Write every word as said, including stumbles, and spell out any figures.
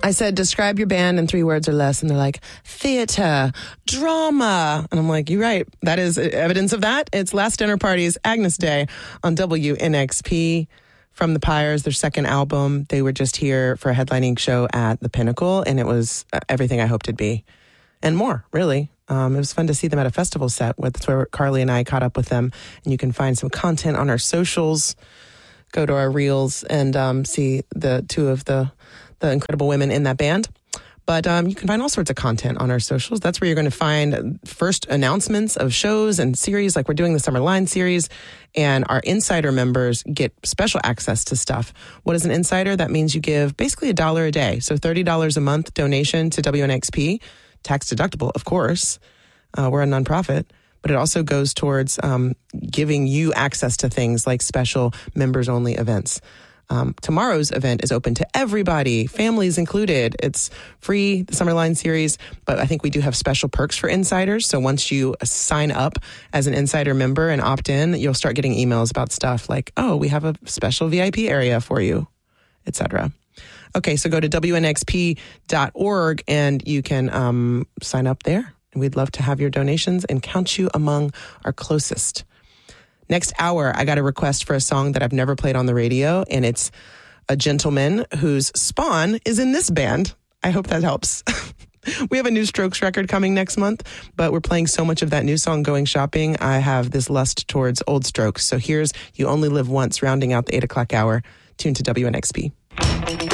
I said, describe your band in three words or less. And they're like, theater, drama. And I'm like, you're right. That is evidence of that. It's Last Dinner Party's Agnes Day on W N X P from the Pyres, their second album. They were just here for a headlining show at the Pinnacle, and it was everything I hoped it'd be and more, really. Um, it was fun to see them at a festival set. That's where Carly and I caught up with them. And you can find some content on our socials. Go to our reels and um, see the two of the the incredible women in that band. But um, you can find all sorts of content on our socials. That's where you're going to find first announcements of shows and series, like we're doing the Summer Line series. And our insider members get special access to stuff. What is an insider? That means you give basically a dollar a day. So thirty dollars a month donation to W N X P, tax deductible, of course. Uh, we're a nonprofit. But it also goes towards um, giving you access to things like special members-only events. Um, tomorrow's event is open to everybody, families included. It's free, the Summer Line series, but I think we do have special perks for insiders. So once you sign up as an insider member and opt in, you'll start getting emails about stuff like, oh, we have a special V I P area for you, et cetera. Okay, so go to W N X P dot org and you can um, sign up there. We'd love to have your donations and count you among our closest. Next hour, I got a request for a song that I've never played on the radio, and it's a gentleman whose spawn is in this band. I hope that helps. We have a new Strokes record coming next month, but we're playing so much of that new song, Going Shopping. I have this lust towards old Strokes. So here's You Only Live Once, rounding out the eight o'clock hour. Tune to W N X P.